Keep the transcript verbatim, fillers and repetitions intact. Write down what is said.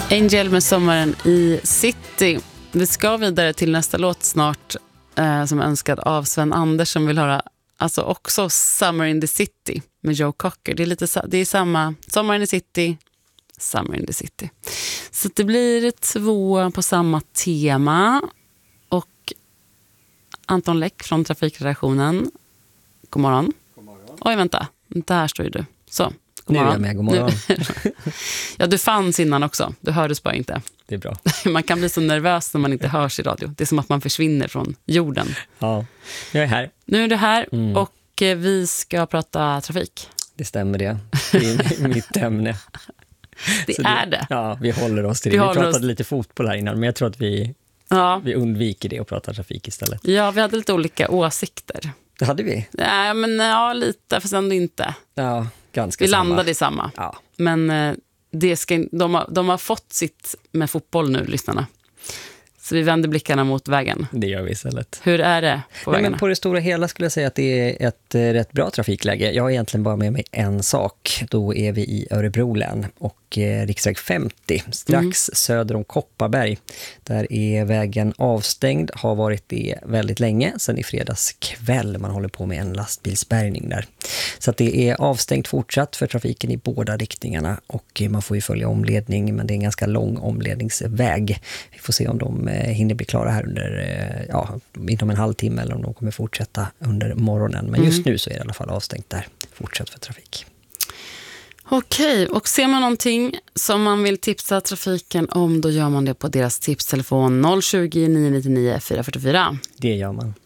Angel med Sommaren i City. Vi ska vidare till nästa låt snart eh, som är önskad av Sven Anders som vill höra alltså också Summer in the City med Joe Cocker. Det är, lite, det är samma Sommar in the City, Summer in the City. Så det blir två på samma tema. Och Anton Läck från Trafikredaktionen. God morgon. God morgon. Oj, vänta. Där står ju du. Så. Nu är jag med, god morgon. Ja, du fanns innan också. Du hördes bara inte. Det är bra. Man kan bli så nervös när man inte hörs i radio. Det är som att man försvinner från jorden. Ja, jag är här. Nu är du här mm. och vi ska prata trafik. Det stämmer det. Det är mitt ämne. Det så är det. Ja, vi håller oss till vi det. Vi pratade oss... lite fotboll här innan, men jag tror att vi, ja. vi undviker det och pratar trafik istället. Ja, vi hade lite olika åsikter. Det hade vi. Nej, men ja, lite, fast ändå inte. Ja, ganska vi samma. Vi landade i samma. Ja. Men det ska, de, har, de har fått sitt med fotboll nu, lyssnarna. Så vi vänder blickarna mot vägen. Det gör vi istället. Hur är det på vägarna? Nej, men på det stora hela skulle jag säga att det är ett eh, rätt bra trafikläge. Jag har egentligen bara med mig en sak. Då är vi i Örebro län och eh, riksväg femtio, strax mm. söder om Kopparberg. Där är vägen avstängd, har varit det väldigt länge, sedan i fredags kväll. Man håller på med en lastbilsbärgning där. Så att det är avstängt fortsatt för trafiken i båda riktningarna och man får ju följa omledning, men det är en ganska lång omledningsväg. Vi får se om de hinner bli klara här under, ja, inom en halvtimme eller om de kommer fortsätta under morgonen. Men just mm. nu så är det i alla fall avstängt där, fortsatt för trafik. Okej, och ser man någonting som man vill tipsa trafiken om, då gör man det på deras tipstelefon noll tjugo, nio nio nio, fyra fyra fyra. Det gör man.